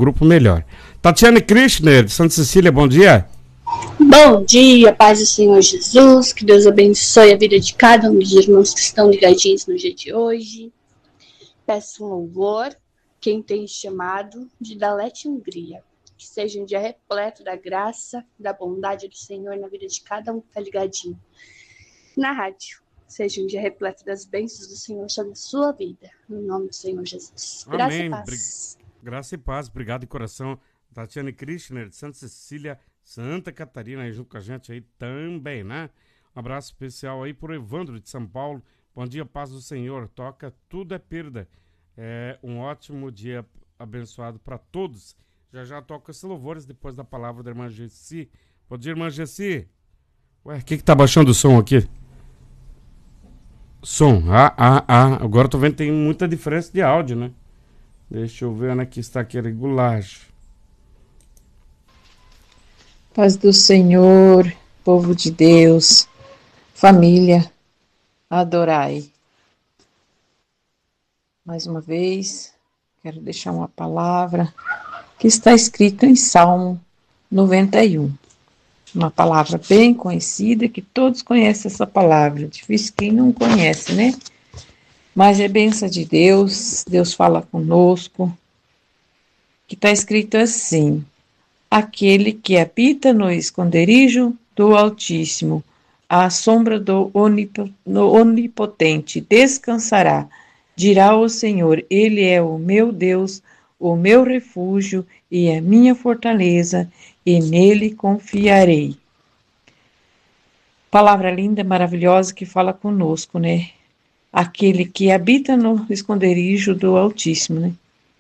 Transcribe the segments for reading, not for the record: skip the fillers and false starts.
grupo melhor. Tatiane Krishner, de Santa Cecília, bom dia. Bom dia, paz do Senhor Jesus, que Deus abençoe a vida de cada um dos irmãos que estão ligadinhos no dia de hoje. Peço um louvor, quem tem chamado, de Dalete Hungria. Que seja um dia repleto da graça, da bondade do Senhor na vida de cada um que está ligadinho na rádio. Seja um dia repleto das bênçãos do Senhor sobre a sua vida. Em nome do Senhor Jesus. Graça Amém. e paz. Graça e paz. Obrigado de coração. Tatiane Krishner, de Santa Cecília, Santa Catarina, aí junto com a gente aí também, né? Um abraço especial aí pro Evandro, de São Paulo. Bom dia, paz do Senhor. Toca Tudo é Perda. É um ótimo dia abençoado para todos. Já toco esses louvores depois da palavra da irmã Gessi. Bom dia, irmã Gessi. Ué, o que tá baixando o som aqui? Som. Agora tô vendo que tem muita diferença de áudio, né? Deixa eu ver onde é que está aqui a regulagem. Paz do Senhor, povo de Deus, família, adorai. Mais uma vez, quero deixar uma palavra que está escrita em Salmo 91. Uma palavra bem conhecida, que todos conhecem essa palavra. Difícil quem não conhece, né? Mas é bênção de Deus, Deus fala conosco, que está escrito assim: aquele que habita no esconderijo do Altíssimo, à sombra do Onipotente, descansará. Dirá o Senhor, Ele é o meu Deus, o meu refúgio e a minha fortaleza, e nele confiarei. Palavra linda, maravilhosa, que fala conosco, né? Aquele que habita no esconderijo do Altíssimo, né?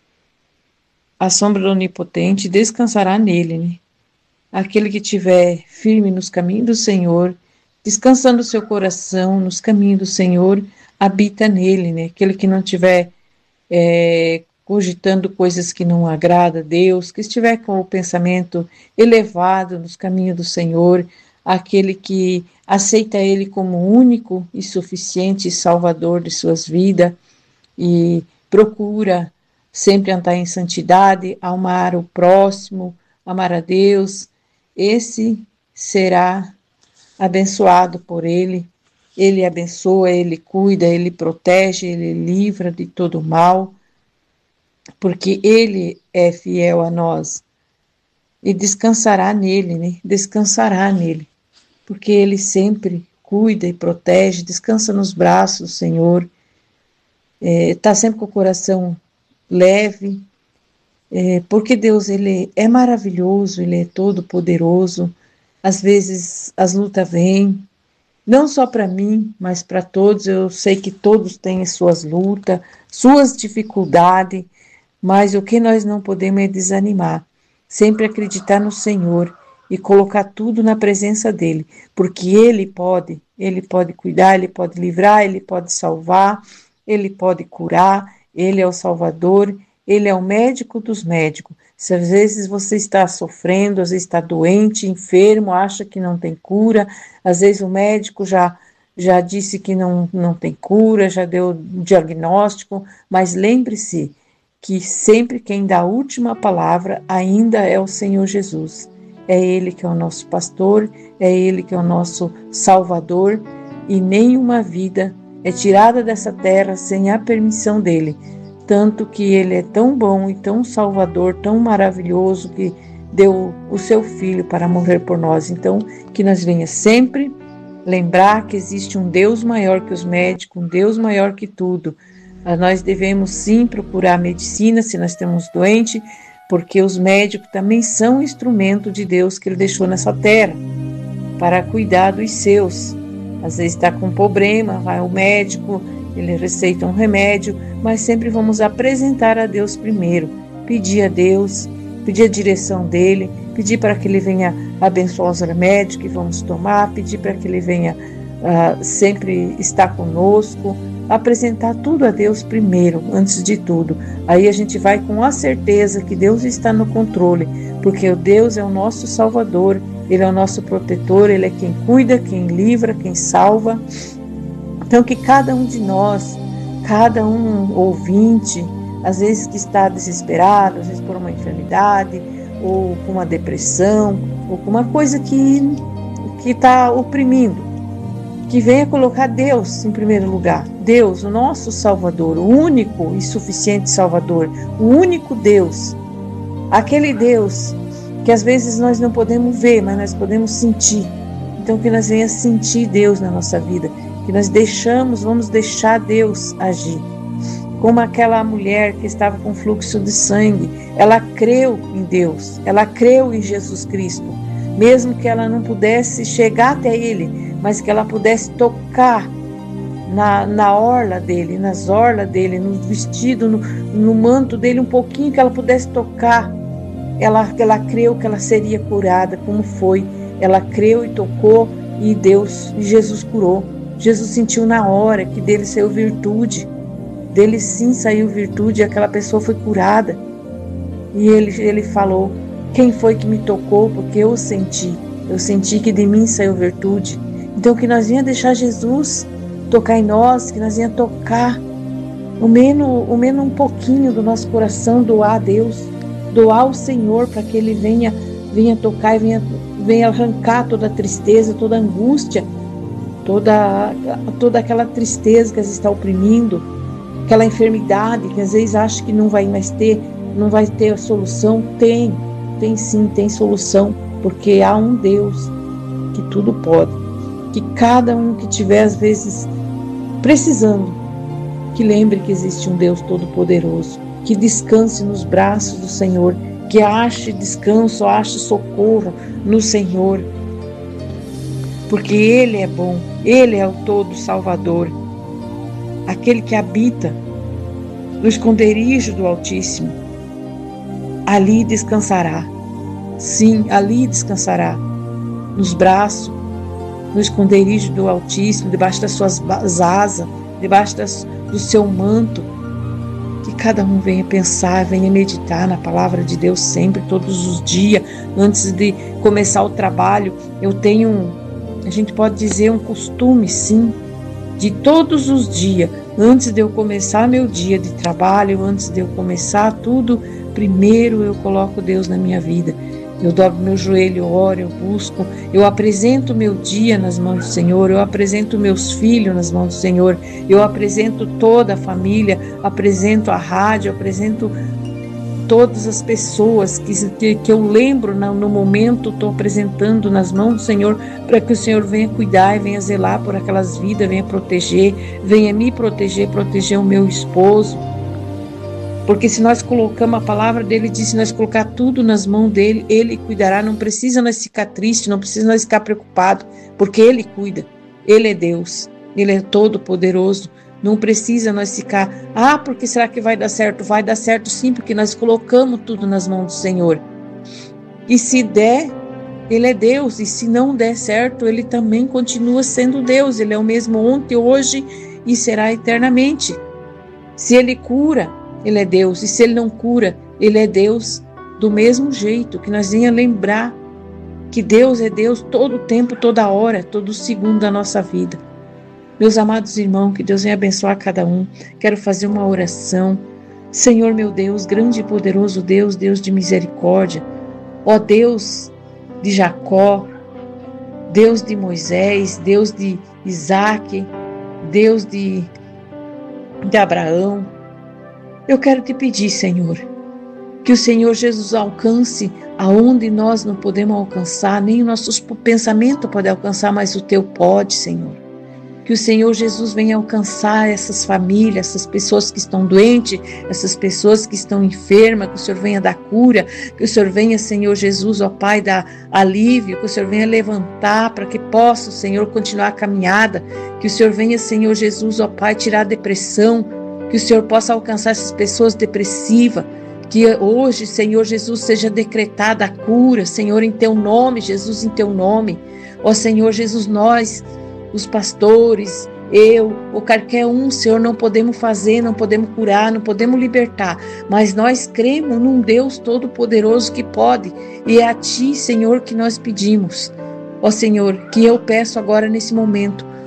A sombra do Onipotente descansará nele, né? Aquele que estiver firme nos caminhos do Senhor, descansando o seu coração nos caminhos do Senhor, habita nele, né? Aquele que não estiver cogitando coisas que não agradam a Deus, que estiver com o pensamento elevado nos caminhos do Senhor, aquele que aceita Ele como único e suficiente Salvador de suas vidas e procura sempre andar em santidade, amar o próximo, amar a Deus, esse será abençoado por Ele. Ele abençoa, Ele cuida, Ele protege, Ele livra de todo mal, porque Ele é fiel a nós. E descansará nele, né? Descansará nele, porque Ele sempre cuida e protege, descansa nos braços do Senhor, está sempre com o coração leve, porque Deus, Ele é maravilhoso, Ele é todo poderoso. Às vezes as lutas vêm, não só para mim, mas para todos. Eu sei que todos têm suas lutas, suas dificuldades, mas o que nós não podemos é desanimar, sempre acreditar no Senhor e colocar tudo na presença dEle, porque Ele pode cuidar, Ele pode livrar, Ele pode salvar, Ele pode curar, Ele é o Salvador, Ele é o médico dos médicos. Se às vezes você está sofrendo, às vezes está doente, enfermo, acha que não tem cura, às vezes o médico já disse que não tem cura, já deu diagnóstico, mas lembre-se que sempre quem dá a última palavra ainda é o Senhor Jesus. É Ele que é o nosso pastor, é Ele que é o nosso Salvador, e nenhuma vida é tirada dessa terra sem a permissão dEle. Tanto que Ele é tão bom e tão salvador, tão maravilhoso, que deu o seu Filho para morrer por nós. Então, que nós venha sempre lembrar que existe um Deus maior que os médicos, um Deus maior que tudo. Nós devemos sim procurar a medicina se nós estamos doentes, porque os médicos também são instrumento de Deus que Ele deixou nessa terra, para cuidar dos seus. Às vezes está com problema, vai ao médico, ele receita um remédio, mas sempre vamos apresentar a Deus primeiro, pedir a Deus, pedir a direção dEle, pedir para que Ele venha abençoar os remédios que vamos tomar, pedir para que Ele venha sempre estar conosco, apresentar tudo a Deus primeiro, antes de tudo. Aí a gente vai com a certeza que Deus está no controle, porque o Deus é o nosso Salvador, Ele é o nosso protetor, Ele é quem cuida, quem livra, quem salva. Então que cada um de nós, cada um ouvinte, às vezes que está desesperado, às vezes por uma enfermidade, ou com uma depressão, ou com uma coisa que está oprimindo, que venha colocar Deus em primeiro lugar. Deus, o nosso Salvador, o único e suficiente Salvador, o único Deus, aquele Deus que às vezes nós não podemos ver, mas nós podemos sentir. Então que nós venhamos sentir Deus na nossa vida, que nós vamos deixar Deus agir. Como aquela mulher que estava com fluxo de sangue, ela creu em Deus, ela creu em Jesus Cristo, mesmo que ela não pudesse chegar até Ele, mas que ela pudesse tocar na orla dele, nas orlas dele, no vestido, no manto dele, um pouquinho que ela pudesse tocar. Ela creu que ela seria curada, como foi. Ela creu e tocou, e Jesus curou. Jesus sentiu na hora que dele saiu virtude. Dele sim saiu virtude, e aquela pessoa foi curada. E ele falou: quem foi que me tocou? Porque eu senti que de mim saiu virtude. Então que nós venhamos deixar Jesus tocar em nós, que nós venhamos tocar o menos um pouquinho do nosso coração, doar a Deus, doar ao Senhor, para que Ele venha tocar e venha arrancar toda a tristeza, toda a angústia, toda aquela tristeza que está oprimindo, aquela enfermidade que às vezes acha que não vai ter a solução. Tem sim, tem solução, porque há um Deus que tudo pode. Que cada um que tiver às vezes precisando, que lembre que existe um Deus todo-poderoso, que descanse nos braços do Senhor, que ache descanso, ache socorro no Senhor, porque Ele é bom, Ele é o todo Salvador, aquele que habita no esconderijo do Altíssimo. Ali descansará, sim, ali descansará, nos braços, no esconderijo do Altíssimo, debaixo das suas asas, debaixo do seu manto. Que cada um venha pensar, venha meditar na palavra de Deus sempre, todos os dias, antes de começar o trabalho. Eu tenho, a gente pode dizer, um costume, sim, de todos os dias, antes de eu começar meu dia de trabalho, antes de eu começar tudo, primeiro eu coloco Deus na minha vida. Eu dobro meu joelho, eu oro, eu busco, eu apresento meu dia nas mãos do Senhor, eu apresento meus filhos nas mãos do Senhor, eu apresento toda a família, apresento a rádio, apresento todas as pessoas que eu lembro no momento, estou apresentando nas mãos do Senhor, para que o Senhor venha cuidar e venha zelar por aquelas vidas, venha proteger, venha me proteger o meu esposo. Porque se nós colocamos a palavra dele, diz, se nós colocar tudo nas mãos dele, ele cuidará. Não precisa nós ficar tristes, não precisa nós ficar preocupados, porque ele cuida. Ele é Deus, ele é todo poderoso. Não precisa nós ficar, porque será que vai dar certo? Vai dar certo sim, porque nós colocamos tudo nas mãos do Senhor. E se der, ele é Deus, e se não der certo, ele também continua sendo Deus. Ele é o mesmo ontem, hoje e será eternamente. Se ele cura, ele é Deus, e se ele não cura, ele é Deus do mesmo jeito. Que nós venhamos lembrar que Deus é Deus todo o tempo, toda hora, todo segundo da nossa vida. Meus amados irmãos, que Deus venha abençoar cada um. Quero fazer uma oração. Senhor meu Deus, grande e poderoso Deus, Deus de misericórdia, ó Deus de Jacó, Deus de Moisés, Deus de Isaac, Deus de Abraão, eu quero te pedir, Senhor, que o Senhor Jesus alcance aonde nós não podemos alcançar, nem o nosso pensamento pode alcançar, mas o teu pode, Senhor. Que o Senhor Jesus venha alcançar essas famílias, essas pessoas que estão doentes, essas pessoas que estão enfermas, que o Senhor venha dar cura, que o Senhor venha, Senhor Jesus, ó Pai, dar alívio, que o Senhor venha levantar para que possa o Senhor continuar a caminhada, que o Senhor venha, Senhor Jesus, ó Pai, tirar a depressão, que o Senhor possa alcançar essas pessoas depressivas, que hoje, Senhor Jesus, seja decretada a cura, Senhor, em Teu nome, Jesus, em Teu nome. Ó Senhor Jesus, nós, os pastores, eu, ou qualquer um, Senhor, não podemos fazer, não podemos curar, não podemos libertar, mas nós cremos num Deus todo-poderoso que pode, e é a Ti, Senhor, que nós pedimos. Ó Senhor, que eu peço agora nesse momento,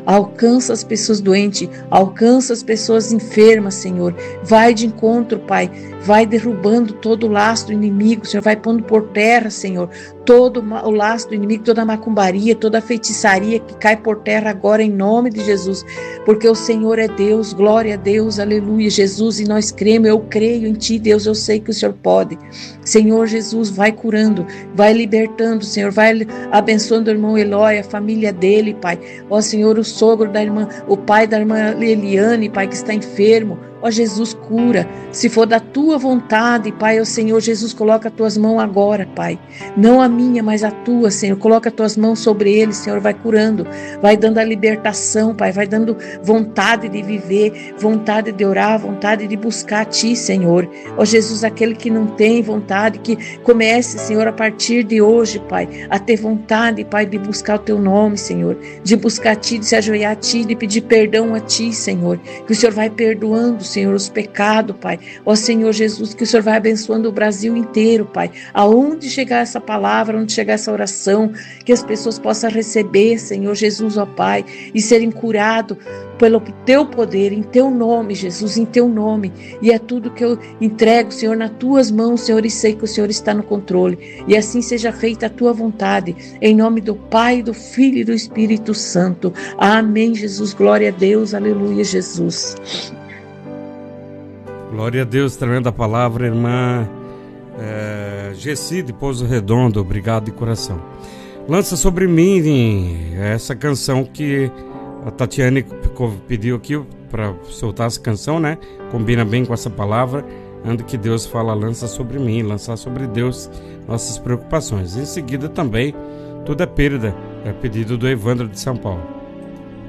alcança as pessoas doentes, alcança as pessoas enfermas, Senhor. Vai de encontro, Pai, vai derrubando todo o laço do inimigo, Senhor, vai pondo por terra, Senhor, todo o laço do inimigo, toda a macumbaria, toda a feitiçaria que cai por terra agora em nome de Jesus, porque o Senhor é Deus, glória a Deus, aleluia, Jesus, e nós cremos, eu creio em Ti, Deus, eu sei que o Senhor pode. Senhor Jesus, vai curando, vai libertando, Senhor, vai abençoando o irmão Eloy, a família dele, Pai. Ó Senhor, o sogro da irmã, o pai da irmã Eliane, Pai, que está enfermo. Ó Jesus, cura, se for da Tua vontade, Pai, ó Senhor Jesus, coloca as Tuas mãos agora, Pai, não a minha, mas a Tua, Senhor, coloca as Tuas mãos sobre ele, Senhor, vai curando, vai dando a libertação, Pai, vai dando vontade de viver, vontade de orar, vontade de buscar a Ti, Senhor. Ó Jesus, aquele que não tem vontade, que comece, Senhor, a partir de hoje, Pai, a ter vontade, Pai, de buscar o Teu nome, Senhor, de buscar a Ti, de se ajoelhar a Ti, de pedir perdão a Ti, Senhor, que o Senhor vai perdoando, Senhor, os pecados, Pai. Ó Senhor Jesus, que o Senhor vai abençoando o Brasil inteiro, Pai. Aonde chegar essa palavra, onde chegar essa oração, que as pessoas possam receber, Senhor Jesus, ó Pai, e serem curados pelo Teu poder, em Teu nome, Jesus, em Teu nome. E é tudo que eu entrego, Senhor, nas Tuas mãos, Senhor, e sei que o Senhor está no controle. E assim seja feita a Tua vontade, em nome do Pai, do Filho e do Espírito Santo. Amém, Jesus. Glória a Deus. Aleluia, Jesus. Glória a Deus, tremenda palavra, irmã Gessi de Pouso Redondo, obrigado de coração. Lança sobre mim essa canção que a Tatiane pediu aqui para soltar essa canção, né? Combina bem com essa palavra, onde que Deus fala, lança sobre mim, lançar sobre Deus nossas preocupações. Em seguida também, tudo é perda, é pedido do Evandro de São Paulo.